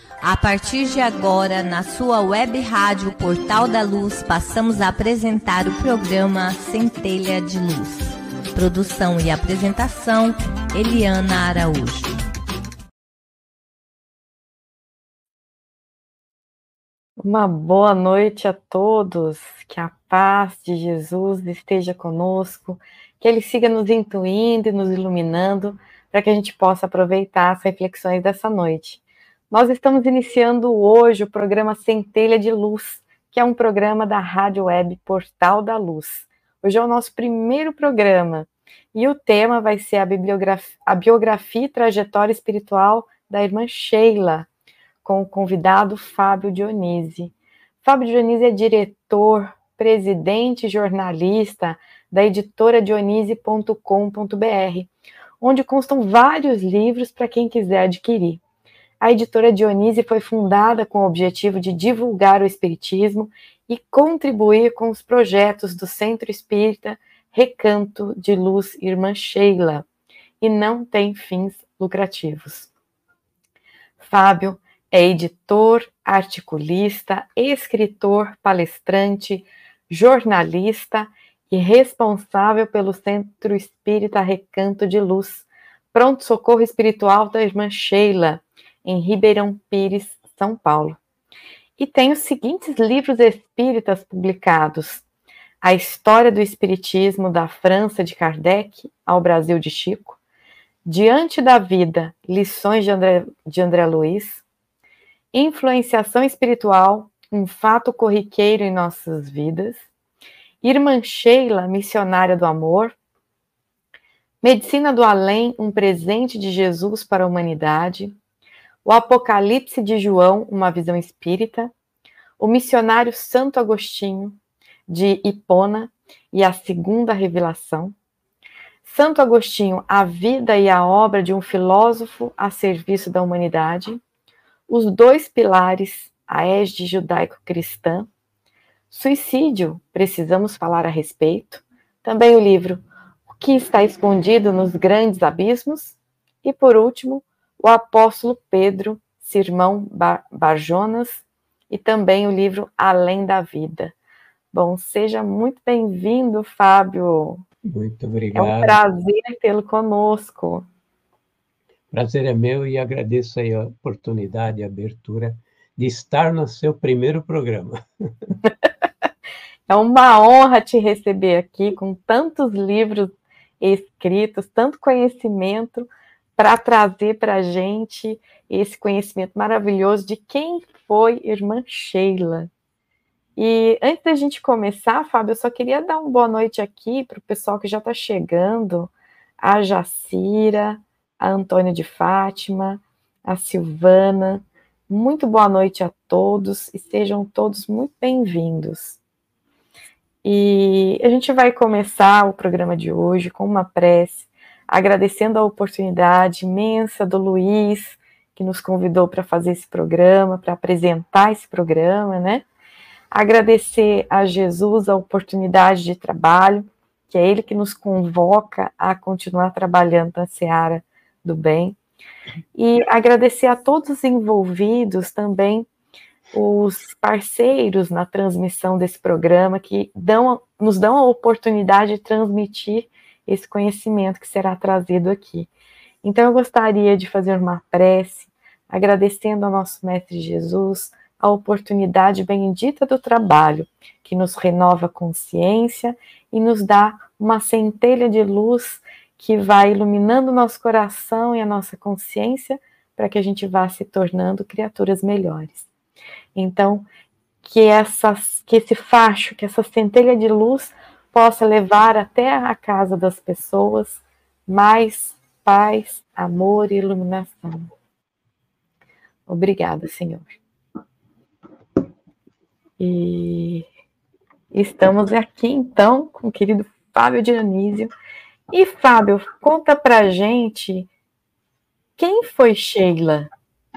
A partir de agora, na sua web rádio Portal da Luz, passamos a apresentar o programa Centelha de Luz. Produção e apresentação, Eliana Araújo. Uma boa noite a todos, que a paz de Jesus esteja conosco, que Ele siga nos intuindo e nos iluminando, para que a gente possa aproveitar as reflexões dessa noite. Nós estamos iniciando hoje o programa Centelha de Luz, que é um programa da Rádio Web Portal da Luz. Hoje é o nosso primeiro programa, e o tema vai ser a biografia e trajetória espiritual da irmã Sheila, com o convidado Fábio Dionísio. Fábio Dionísio é diretor, presidente e jornalista da editora Dionísio.com.br, onde constam vários livros para quem quiser adquirir. A editora Dionísio foi fundada com o objetivo de divulgar o espiritismo e contribuir com os projetos do Centro Espírita Recanto de Luz Irmã Sheila, e não tem fins lucrativos. Fábio é editor, articulista, escritor, palestrante, jornalista e responsável pelo Centro Espírita Recanto de Luz, pronto-socorro espiritual da irmã Sheila, em Ribeirão Pires, São Paulo. E tem os seguintes livros espíritas publicados: A História do Espiritismo da França de Kardec ao Brasil de Chico, Diante da Vida, Lições de André Luiz, Influenciação Espiritual, um fato corriqueiro em nossas vidas, Irmã Sheila, Missionária do Amor, Medicina do Além, um presente de Jesus para a humanidade, O Apocalipse de João, uma visão espírita, O Missionário Santo Agostinho, de Hipona e a Segunda Revelação, Santo Agostinho, a vida e a obra de um filósofo a serviço da humanidade, Os Dois Pilares, a égide judaico-cristã, Suicídio, precisamos falar a respeito, também o livro O que está escondido nos grandes abismos, e por último, o Apóstolo Pedro, Sermão Barjonas, e também o livro Além da Vida. Bom, seja muito bem-vindo, Fábio. Muito obrigado. É um prazer tê-lo conosco. Prazer é meu e agradeço aí a oportunidade e a abertura de estar no seu primeiro programa. É uma honra te receber aqui com tantos livros escritos, tanto conhecimento para trazer para a gente esse conhecimento maravilhoso de quem foi Irmã Sheila. E antes da gente começar, Fábio, eu só queria dar uma boa noite aqui para o pessoal que já está chegando, a Jacira, a Antônia de Fátima, a Silvana. Muito boa noite a todos e sejam todos muito bem-vindos. E a gente vai começar o programa de hoje com uma prece, agradecendo a oportunidade imensa do Luiz, que nos convidou para fazer esse programa, para apresentar esse programa, né? Agradecer a Jesus a oportunidade de trabalho, que é Ele que nos convoca a continuar trabalhando na seara do bem. E agradecer a todos os envolvidos também, os parceiros na transmissão desse programa, que nos dão a oportunidade de transmitir esse conhecimento que será trazido aqui. Então, eu gostaria de fazer uma prece, agradecendo ao nosso Mestre Jesus a oportunidade bendita do trabalho, que nos renova a consciência e nos dá uma centelha de luz que vai iluminando o nosso coração e a nossa consciência para que a gente vá se tornando criaturas melhores. Então, que esse facho, que essa centelha de luz possa levar até a casa das pessoas mais paz, amor e iluminação. Obrigada, Senhor. E estamos aqui, então, com o querido Fábio Dionísio. E, Fábio, conta pra gente quem foi Sheila?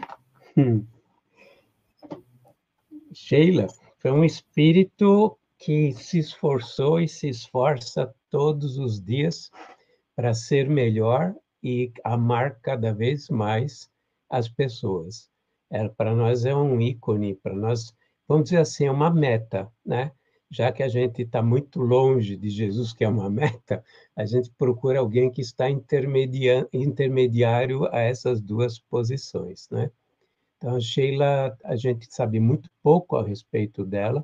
Sheila foi um espírito que se esforçou e se esforça todos os dias para ser melhor e amar cada vez mais as pessoas. para nós é um ícone, para nós, vamos dizer assim, é uma meta, né? Já que a gente está muito longe de Jesus, que é uma meta, a gente procura alguém que está intermediário a essas duas posições, né? Então, a Sheila, a gente sabe muito pouco a respeito dela.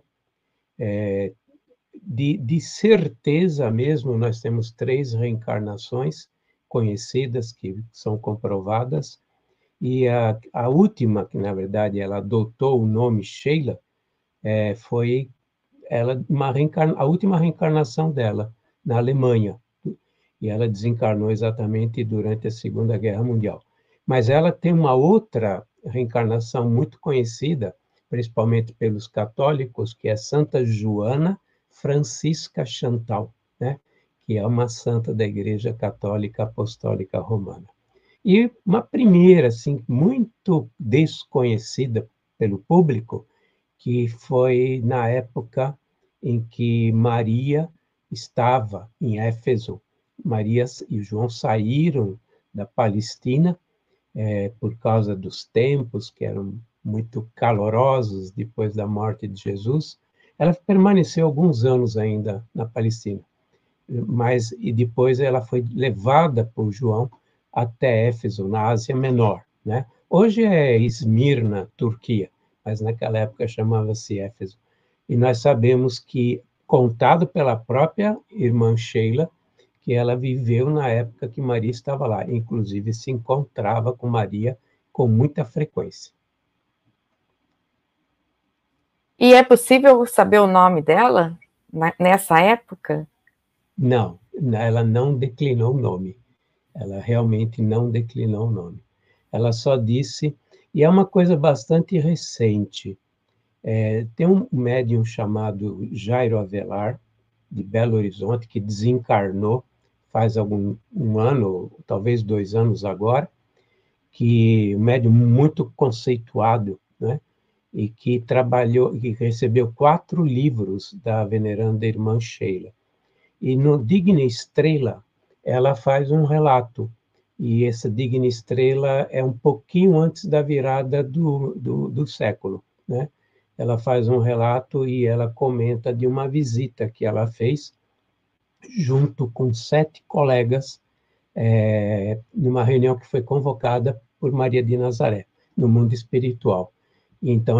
De certeza mesmo, nós temos 3 reencarnações conhecidas, que são comprovadas, e a última, que na verdade ela adotou o nome Sheila, foi a última reencarnação dela, na Alemanha, e ela desencarnou exatamente durante a Segunda Guerra Mundial. Mas ela tem uma outra reencarnação muito conhecida, principalmente pelos católicos, que é Santa Joana Francisca Chantal, né? Que é uma santa da Igreja Católica Apostólica Romana. E uma primeira, assim, muito desconhecida pelo público, que foi na época em que Maria estava em Éfeso. Maria e João saíram da Palestina por causa dos tempos, que eram muito calorosos depois da morte de Jesus. Ela permaneceu alguns anos ainda na Palestina, e depois ela foi levada por João até Éfeso, na Ásia Menor, né? Hoje é Esmirna, Turquia, mas naquela época chamava-se Éfeso. E nós sabemos que, contado pela própria irmã Sheila, que ela viveu na época que Maria estava lá, inclusive se encontrava com Maria com muita frequência. E é possível saber o nome dela nessa época? Não, ela não declinou o nome. Ela realmente não declinou o nome. Ela só disse, e é uma coisa bastante recente, tem um médium chamado Jairo Avelar, de Belo Horizonte, que desencarnou faz um ano, talvez 2 anos agora, que um médium muito conceituado, né? E que recebeu 4 livros da veneranda irmã Sheila. E no Digna Estrela, ela faz um relato, e essa Digna Estrela é um pouquinho antes da virada do século, né? Ela faz um relato e ela comenta de uma visita que ela fez junto com 7 colegas, numa reunião que foi convocada por Maria de Nazaré, no mundo espiritual. E então,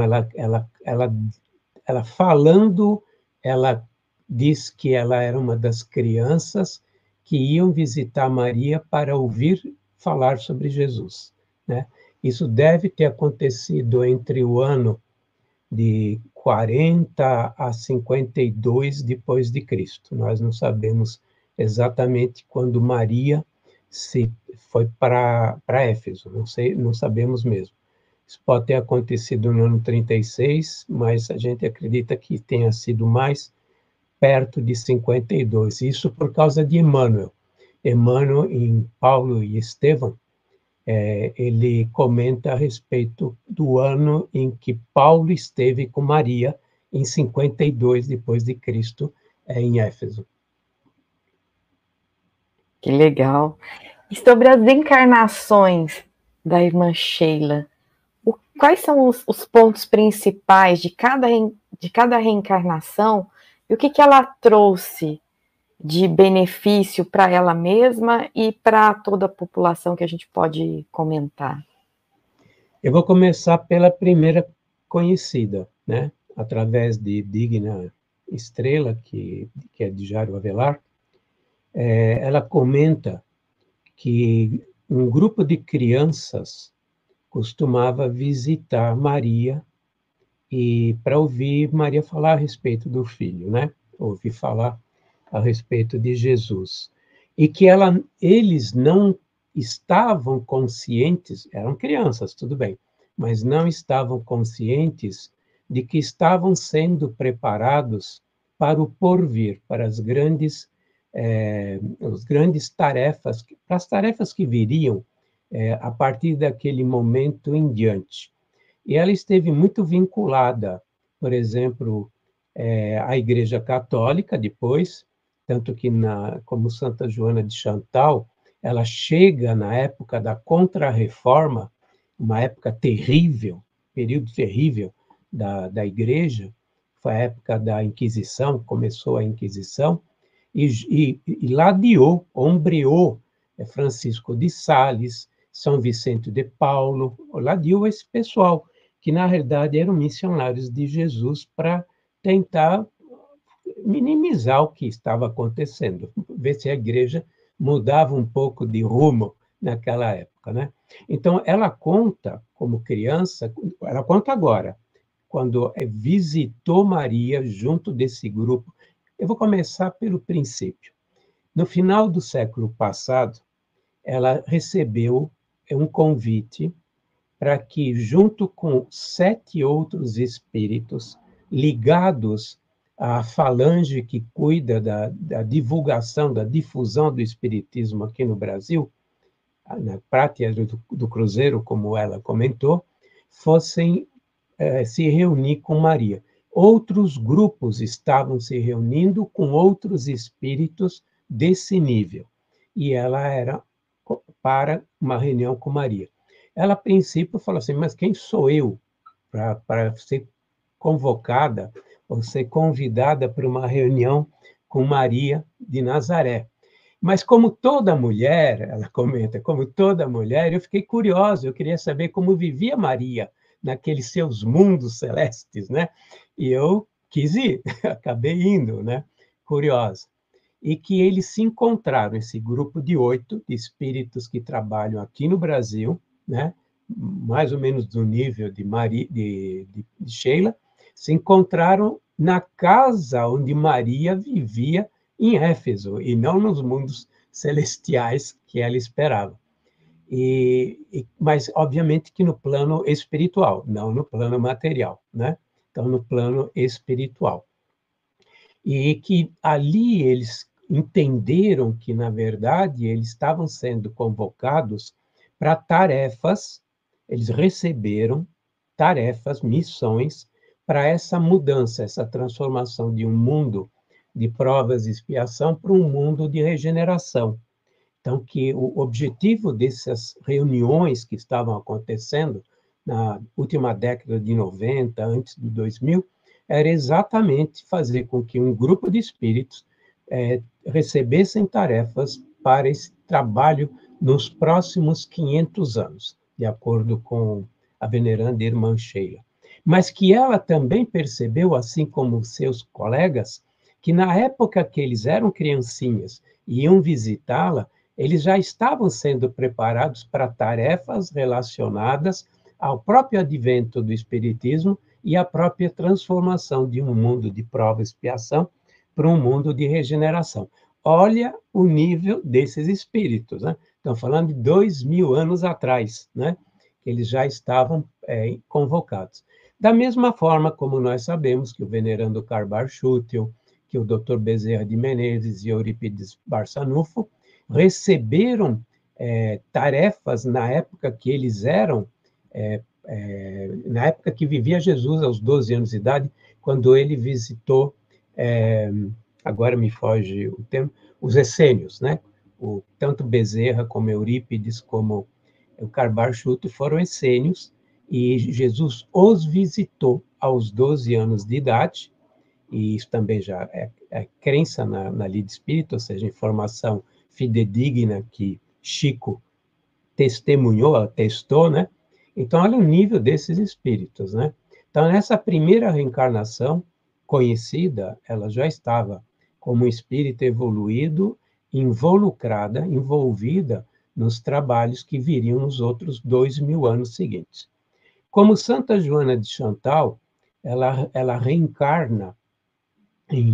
ela falando, ela diz que ela era uma das crianças que iam visitar Maria para ouvir falar sobre Jesus, né? Isso deve ter acontecido entre o ano de 40 a 52 depois de Cristo. Nós não sabemos exatamente quando Maria foi para Éfeso, não sabemos mesmo. Isso pode ter acontecido no ano 36, mas a gente acredita que tenha sido mais perto de 52. Isso por causa de Emmanuel. Emmanuel, em Paulo e Estevão, ele comenta a respeito do ano em que Paulo esteve com Maria, em 52 depois de Cristo, em Éfeso. Que legal. E sobre as encarnações da irmã Sheila, quais são os pontos principais de cada reencarnação e o que ela trouxe de benefício para ela mesma e para toda a população que a gente pode comentar? Eu vou começar pela primeira conhecida, né? Através de Digna Estrela, que é de Jairo Avelar. Ela comenta que um grupo de crianças costumava visitar Maria e para ouvir Maria falar a respeito do filho, né? Ouvir falar a respeito de Jesus. E que eles não estavam conscientes, eram crianças, tudo bem, mas não estavam conscientes de que estavam sendo preparados para o porvir, para as grandes tarefas, para as tarefas que viriam a partir daquele momento em diante. E ela esteve muito vinculada, por exemplo, à Igreja Católica depois, tanto que, como Santa Joana de Chantal, ela chega na época da Contra-Reforma, uma época terrível, período terrível da Igreja, foi a época da Inquisição, começou a Inquisição, e ladeou, ombreou Francisco de Sales, São Vicente de Paulo, ladeou esse pessoal, que na realidade eram missionários de Jesus para tentar minimizar o que estava acontecendo, ver se a igreja mudava um pouco de rumo naquela época, né? Então, ela conta, como criança, ela conta agora, quando visitou Maria junto desse grupo. Eu vou começar pelo princípio. No final do século passado, ela recebeu um convite para que, junto com 7 outros espíritos ligados à falange que cuida da divulgação, da difusão do espiritismo aqui no Brasil, na Prátia do Cruzeiro, como ela comentou, fossem se reunir com Maria. Outros grupos estavam se reunindo com outros espíritos desse nível, e ela era para uma reunião com Maria. Ela, a princípio, falou assim, mas quem sou eu para ser convocada ou ser convidada para uma reunião com Maria de Nazaré? Mas como toda mulher, ela comenta, como toda mulher, eu fiquei curiosa, eu queria saber como vivia Maria naqueles seus mundos celestes, né? E eu quis ir, acabei indo, né? Curiosa. E que eles se encontraram, esse grupo de 8 de espíritos que trabalham aqui no Brasil, né? Mais ou menos do nível de Sheila, se encontraram na casa onde Maria vivia em Éfeso, e não nos mundos celestiais que ela esperava. Mas, obviamente, que no plano espiritual, não no plano material, né? Então, no plano espiritual. E que ali eles entenderam que, na verdade, eles estavam sendo convocados para tarefas, eles receberam tarefas, missões, para essa mudança, essa transformação de um mundo de provas e expiação para um mundo de regeneração. Então, que o objetivo dessas reuniões que estavam acontecendo na última década de 90, antes do 2000, era exatamente fazer com que um grupo de espíritos recebessem tarefas para esse trabalho nos próximos 500 anos, de acordo com a veneranda irmã Sheila. Mas que ela também percebeu, assim como seus colegas, que na época que eles eram criancinhas e iam visitá-la, eles já estavam sendo preparados para tarefas relacionadas ao próprio advento do Espiritismo e à própria transformação de um mundo de prova e expiação para um mundo de regeneração. Olha o nível desses espíritos, né? Estão falando de 2000 anos atrás, né? Que eles já estavam convocados. Da mesma forma como nós sabemos que o venerando Carbar Schutel, que o Dr. Bezerra de Menezes e Eurípides Barçanufo receberam tarefas na época que eles eram, na época que vivia Jesus, aos 12 anos de idade, quando ele visitou, agora me foge o termo, os essênios, né? Tanto Bezerra como Eurípides, como o Carbar Schutel foram essênios, e Jesus os visitou aos 12 anos de idade, e isso também já é crença na lida espírita, ou seja, informação fidedigna que Chico testemunhou, atestou, né? Então, olha o nível desses espíritos, né? Então, nessa primeira reencarnação conhecida, ela já estava como um espírito evoluído, involucrada, envolvida nos trabalhos que viriam nos outros 2000 anos seguintes. Como Santa Joana de Chantal, ela reencarna em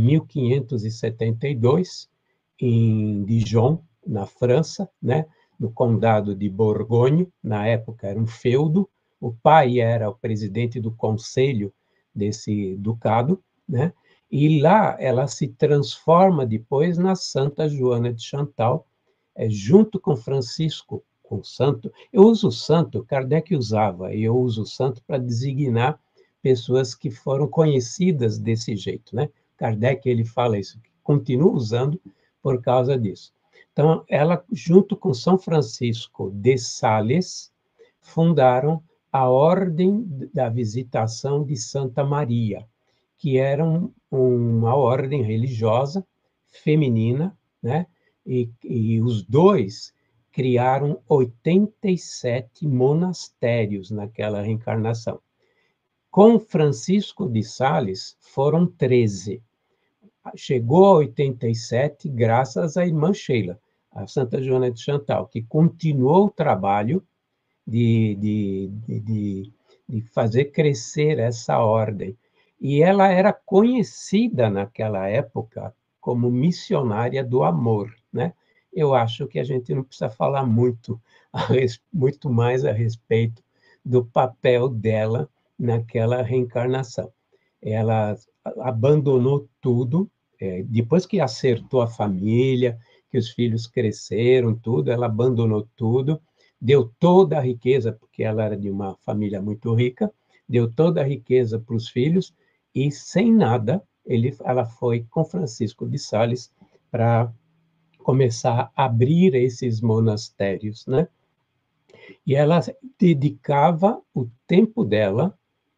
1572, em Dijon, na França, né? No condado de Borgonha, na época era um feudo, o pai era o presidente do conselho desse ducado, né? E lá ela se transforma depois na Santa Joana de Chantal, junto com Francisco, com o santo. Eu uso o santo, Kardec usava, e eu uso o santo para designar pessoas que foram conhecidas desse jeito, né? Kardec, ele fala isso, continua usando por causa disso. Então, ela, junto com São Francisco de Sales, fundaram a Ordem da Visitação de Santa Maria, que era uma ordem religiosa feminina, né? E os dois criaram 87 monastérios naquela reencarnação. Com Francisco de Sales, foram 13. Chegou a 87 graças à irmã Sheila, a Santa Joana de Chantal, que continuou o trabalho de fazer crescer essa ordem. E ela era conhecida naquela época como missionária do amor, né? Eu acho que a gente não precisa falar muito mais a respeito do papel dela naquela reencarnação. Ela abandonou tudo, depois que acertou a família, que os filhos cresceram, tudo, ela abandonou tudo, deu toda a riqueza, porque ela era de uma família muito rica, deu toda a riqueza para os filhos, e sem nada, ela foi com Francisco de Sales para começar a abrir esses monastérios, né? E ela dedicava o tempo dela,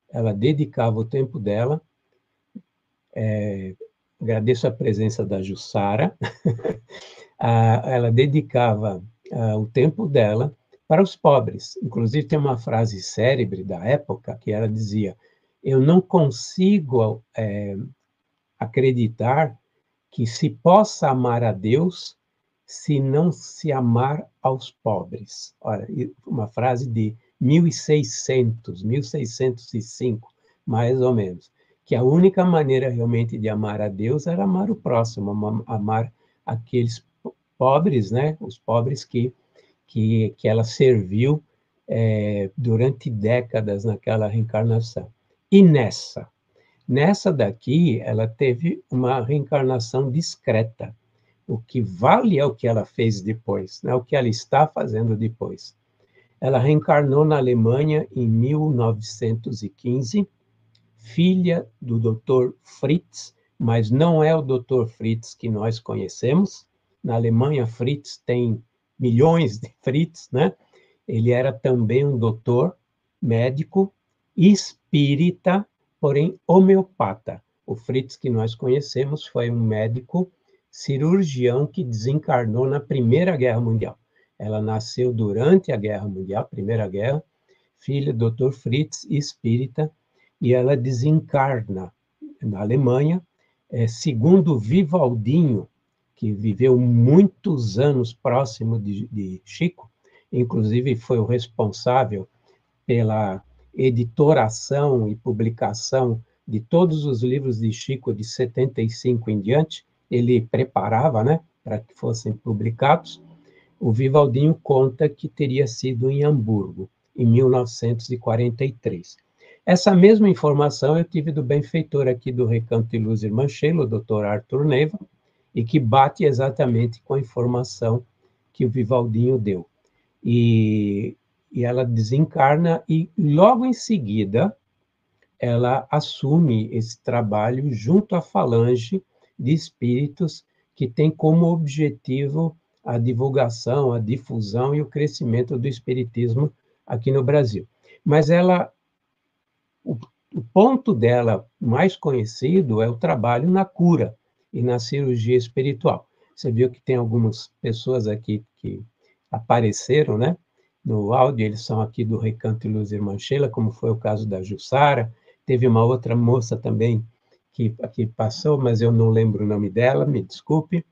agradeço a presença da Jussara, ela dedicava o tempo dela para os pobres. Inclusive, tem uma frase célebre da época que ela dizia: eu não consigo acreditar que se possa amar a Deus se não se amar aos pobres. Olha, uma frase de 1605, mais ou menos, que a única maneira realmente de amar a Deus era amar o próximo, amar aqueles pobres, né? Os pobres que ela serviu durante décadas naquela reencarnação. E nessa daqui, ela teve uma reencarnação discreta. O que vale é o que ela fez depois, né? O que ela está fazendo depois. Ela reencarnou na Alemanha em 1915, filha do Dr. Fritz, mas não é o Dr. Fritz que nós conhecemos. Na Alemanha, Fritz tem milhões de Fritz, né? Ele era também um doutor, médico, espírita, porém homeopata. O Fritz que nós conhecemos foi um médico cirurgião que desencarnou na Primeira Guerra Mundial. Ela nasceu durante a Guerra Mundial, Primeira Guerra, filha do Dr. Fritz, espírita, e ela desencarna na Alemanha, segundo Vivaldinho, que viveu muitos anos próximo de Chico, inclusive foi o responsável pela editoração e publicação de todos os livros de Chico de 75 em diante, ele preparava, né, para que fossem publicados. O Vivaldinho conta que teria sido em Hamburgo, em 1943. Essa mesma informação eu tive do benfeitor aqui do Recanto de Luz Irmã Sheila, o Dr. Arthur Neiva, e que bate exatamente com a informação que o Vivaldinho deu. E ela desencarna e, logo em seguida, ela assume esse trabalho junto à falange de espíritos que tem como objetivo a divulgação, a difusão e o crescimento do espiritismo aqui no Brasil. Mas o ponto dela mais conhecido é o trabalho na cura e na cirurgia espiritual. Você viu que tem algumas pessoas aqui que apareceram, né? No áudio, eles são aqui do Recanto de Luz Irmã Sheila, como foi o caso da Jussara. Teve uma outra moça também que passou, mas eu não lembro o nome dela, me desculpe.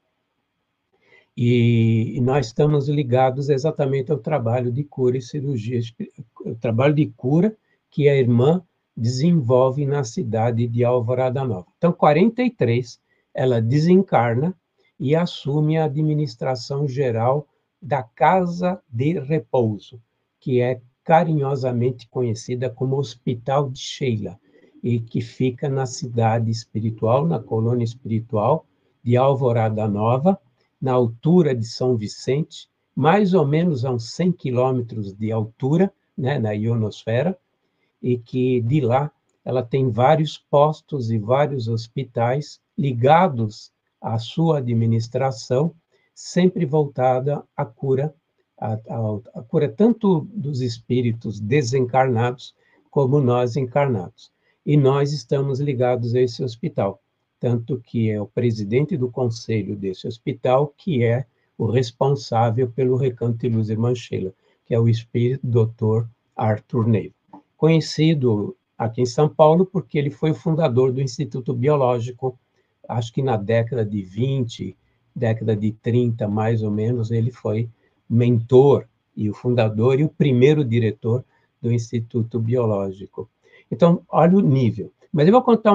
E nós estamos ligados exatamente ao trabalho de cura e cirurgia, o trabalho de cura que a irmã desenvolve na cidade de Alvorada Nova. Então, 43, ela desencarna e assume a administração geral da Casa de Repouso, que é carinhosamente conhecida como Hospital de Sheila, e que fica na cidade espiritual, na colônia espiritual de Alvorada Nova, na altura de São Vicente, mais ou menos a uns 100 quilômetros de altura, né, na ionosfera, e que de lá ela tem vários postos e vários hospitais ligados à sua administração, sempre voltada à cura a cura tanto dos espíritos desencarnados como nós encarnados. E nós estamos ligados a esse hospital, tanto que é o presidente do conselho desse hospital que é o responsável pelo Recanto de Luz Irmã Sheila, que é o espírito Dr. Arthur Neiva. Conhecido aqui em São Paulo porque ele foi o fundador do Instituto Biológico, acho que na década de 20, década de 30, mais ou menos, ele foi mentor e o fundador e o primeiro diretor do Instituto Biológico. Então, olha o nível. Mas eu vou contar